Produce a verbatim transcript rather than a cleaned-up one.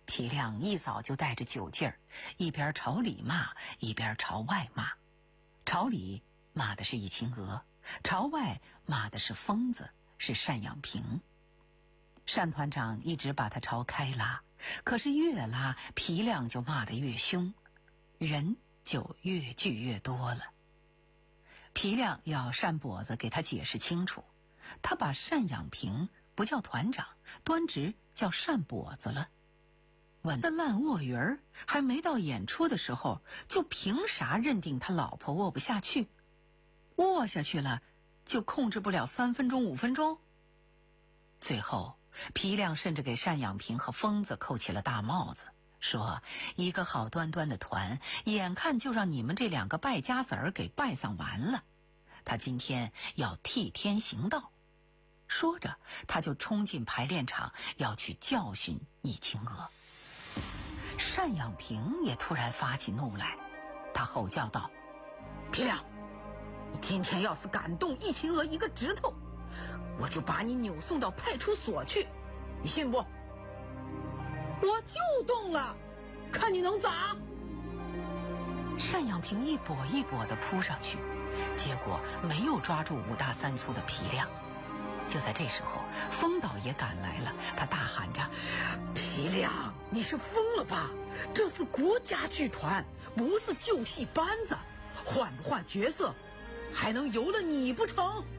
皮亮一早就带着酒劲儿，一边朝里骂，一边朝外骂。朝里骂的是易清娥，朝外骂的是疯子，是单养平。单团长一直把他朝开拉，可是越拉皮亮就骂得越凶，人就越聚越多了。皮亮要单跛子给他解释清楚，他把单养平不叫团长，端直叫单跛子了。问那烂卧鱼儿还没到演出的时候，就凭啥认定他老婆卧不下去？卧下去了，就控制不了三分钟五分钟？最后皮亮甚至给单养平和疯子扣起了大帽子，说一个好端端的团，眼看就让你们这两个败家子儿给败丧完了，他今天要替天行道。说着他就冲进排练场，要去教训易清娥。单养平也突然发起怒来，他吼叫道：皮亮，你今天要是敢动易清娥一个指头，我就把你扭送到派出所去，你信不？ 我就动了，看你能咋？ 单养平一跛一跛地扑上去，结果没有抓住五大三粗的皮亮。就在这时候，封导也赶来了，他大喊着：皮亮，你是疯了吧？这是国家剧团，不是旧戏班子，换不换角色还能由了你不成？